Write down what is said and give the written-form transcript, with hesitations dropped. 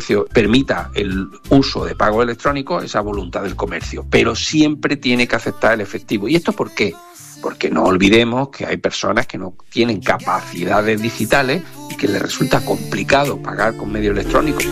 comercio permita el uso de pagos electrónicos, esa voluntad del comercio, pero siempre tiene que aceptar el efectivo. ¿Y esto por qué? Porque no olvidemos que hay personas que no tienen capacidades digitales y que les resulta complicado pagar con medios electrónicos.